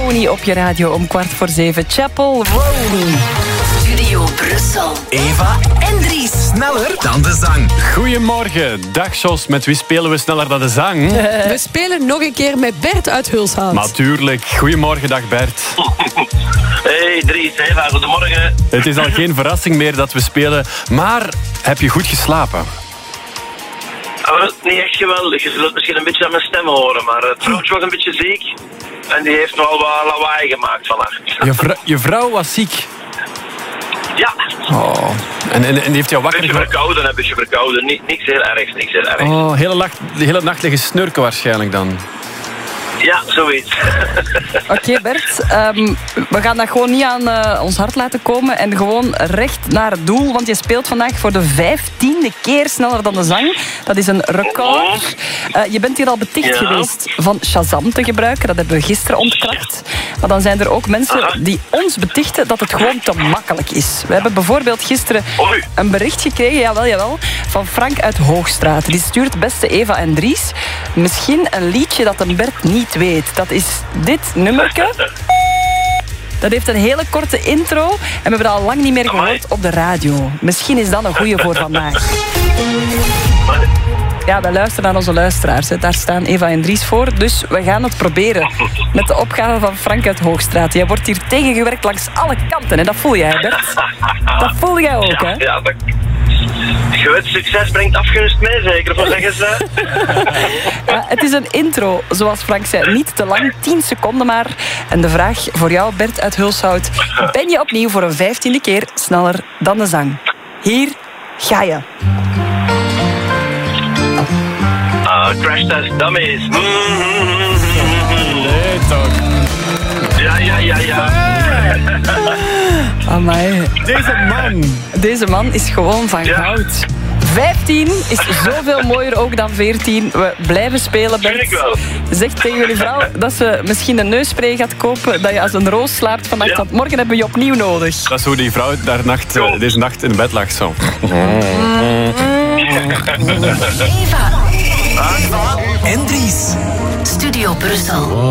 Tony op je radio om 6:15. Chapel Roan. Studio Brussel. Eva En Dries. sneller dan de zang. Goedemorgen. Dag Jos, met wie spelen we sneller dan de zang? We spelen nog een keer met Bert uit Hulshout. Natuurlijk. Goedemorgen, dag Bert. Hey Dries, Eva, goedemorgen. Het is al geen verrassing meer dat we spelen, maar heb je goed geslapen? Niet echt geweldig. Je zult het misschien een beetje aan mijn stem horen, maar het vrouwtje was een beetje ziek. En die heeft wel wat lawaai gemaakt vannacht. Je vrouw was ziek. Ja. Oh. En die heeft jou wakker gemaakt? Een beetje verkouden. Niks heel erg. Oh, de hele nacht liggen snurken waarschijnlijk dan. Ja, zoiets. Oké, Bert. We gaan dat gewoon niet aan ons hart laten komen en gewoon recht naar het doel. Want je speelt vandaag voor de 15e keer sneller dan de zang. Dat is een record. Je bent hier al beticht geweest van Shazam te gebruiken. Dat hebben we gisteren ontkracht. Maar dan zijn er ook mensen die ons betichten dat het gewoon te makkelijk is. We hebben bijvoorbeeld gisteren een bericht gekregen, jawel, van Frank uit Hoogstraat. Die stuurt beste Eva en Dries misschien een liedje dat een Bert niet weet. Dat is dit nummerke. Dat heeft een hele korte intro en we hebben dat al lang niet meer gehoord op de radio. Misschien is dat een goeie voor vandaag. Ja, wij luisteren naar onze luisteraars. Daar staan Eva en Dries voor. Dus we gaan het proberen met de opgave van Frank uit Hoogstraat. Jij wordt hier tegengewerkt langs alle kanten. En dat voel jij, Bert. Dat voel jij ook, hè? Ja, gewet succes brengt afgunst mee, zeker. Wat zeggen ze? Ja, het is een intro, zoals Frank zei. Niet te lang, 10 seconden maar. En de vraag voor jou, Bert uit Hulshout. Ben je opnieuw voor een 15e keer sneller dan de zang? Hier ga je. Crash Test Dummies. Nee, toch. Ja. Amai. Deze man is gewoon van goud. 15 is zoveel mooier ook dan 14. We blijven spelen, Bert. Vind ik wel. Zeg tegen jullie vrouw dat ze misschien een neusspray gaat kopen, dat je als een roos slaapt vannacht, want morgen hebben we je opnieuw nodig. Dat is hoe die vrouw deze nacht in bed lag zo. Eva. En Dries. Studio Brussel.